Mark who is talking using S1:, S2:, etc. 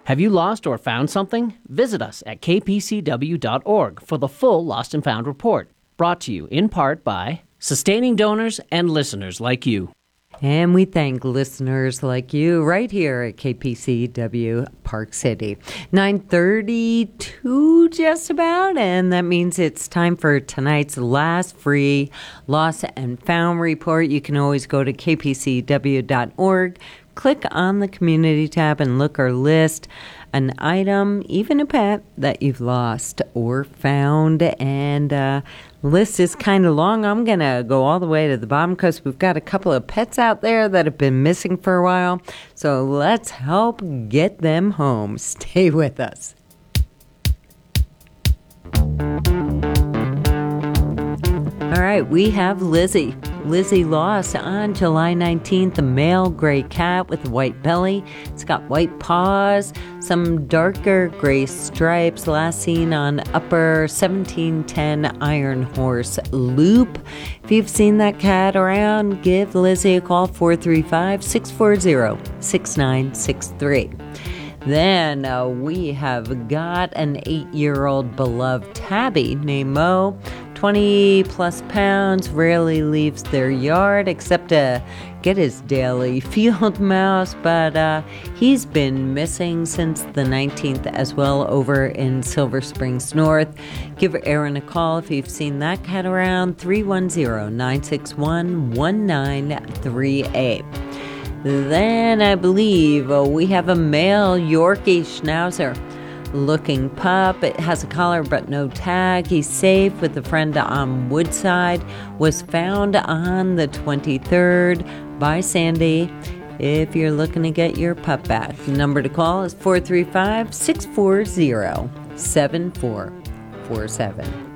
S1: Have you lost or found something? Visit us at kpcw.org for the full Lost and Found report, brought to you in part by sustaining donors and listeners like you.
S2: And we thank listeners like you right here at KPCW Park City. 9:32 just about, and that means it's time for tonight's last free Lost and Found report. You can always go to kpcw.org, click on the community tab, and look or list an item, even a pet, that you've lost or found. And list is kind of long. I'm going to go all the way to the bottom because we've got a couple of pets out there that have been missing for a while. So let's help get them home. Stay with us. All right, we have Lizzie. Lizzie lost on July 19th, a male gray cat with a white belly. It's got white paws, some darker gray stripes, last seen on upper 1710 Iron Horse Loop. If you've seen that cat around, give Lizzie a call, 435-640-6963. Then we have got an 8-year-old beloved tabby named Mo. 20 plus pounds, rarely leaves their yard except to get his daily field mouse, but he's been missing since the 19th as well over in Silver Springs North. Give Aaron a call if you've seen that cat around, 310-961-1938. Then I believe we have a male Yorkie Schnauzer looking pup. It has a collar but no tag. He's safe with a friend on Woodside. Was found on the 23rd by Sandy. If you're looking to get your pup back, the number to call is 435-640-7447.